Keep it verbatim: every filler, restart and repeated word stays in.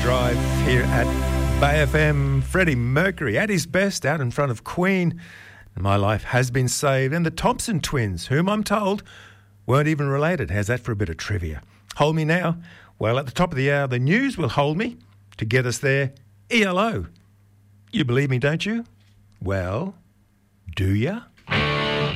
Drive here at Bay F M. Freddie Mercury at his best out in front of Queen. My Life Has Been Saved. And the Thompson twins, whom I'm told weren't even related. How's that for a bit of trivia? Hold Me Now. Well, at the top of the hour, the news will hold me. To get us there, E L O. You believe me, don't you? Well, do ya?